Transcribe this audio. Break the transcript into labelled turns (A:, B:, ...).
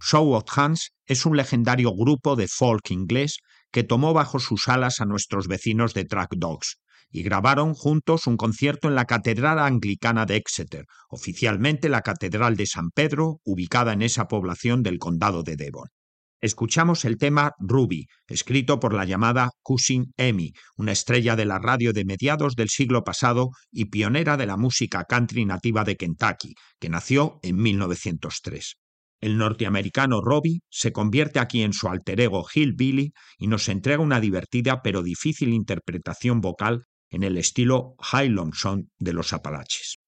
A: Show of Hands es un legendario grupo de folk inglés que tomó bajo sus alas a nuestros vecinos de Track Dogs y grabaron juntos un concierto en la Catedral Anglicana de Exeter, oficialmente la Catedral de San Pedro, ubicada en esa población del condado de Devon. Escuchamos el tema Ruby, escrito por la llamada Cousin Amy, una estrella de la radio de mediados del siglo pasado y pionera de la música country nativa de Kentucky, que nació en 1903. El norteamericano Robbie se convierte aquí en su alter ego Hillbilly y nos entrega una divertida pero difícil interpretación vocal en el estilo Highland Song de los Apalaches.